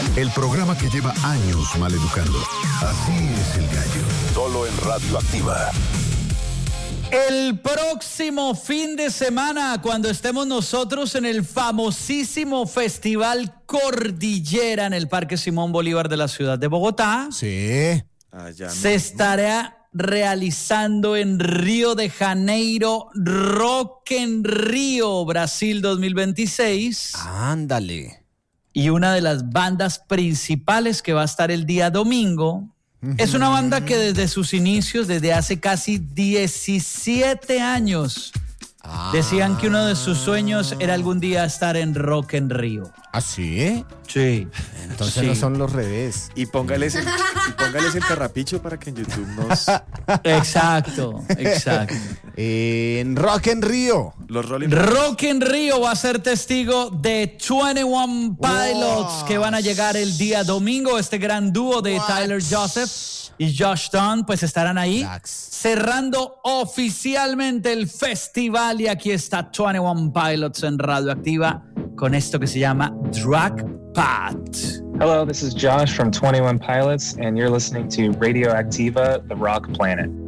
El programa que lleva años maleducando. Así es el gallo. Solo en Radioactiva. El próximo fin de semana, cuando estemos nosotros en el famosísimo Festival Cordillera en el Parque Simón Bolívar de la ciudad de Bogotá, Sí. se estará realizando en Río de Janeiro Rock en Río Brasil 2026. Ándale. Y una de las bandas principales que va a estar el día domingo es una banda que desde sus inicios, desde hace casi 17 años, decían que uno de sus sueños era algún día estar en Rock en Río. ¿Ah, sí? Sí. Entonces Sí. no son los revés. Y póngales el carrapicho para que en YouTube nos... Exacto. En Rock en Río. Los Rolling Rock en Río va a ser testigo de 21 Pilots que van a llegar el día domingo. Este gran dúo de Tyler Joseph y Josh Dun pues estarán ahí cerrando oficialmente el festival. Y aquí está 21 Pilots en Radioactiva con esto que se llama Drag Pot. Hello, this is Josh from 21 Pilots, and you're listening to Radioactiva, the Rock Planet.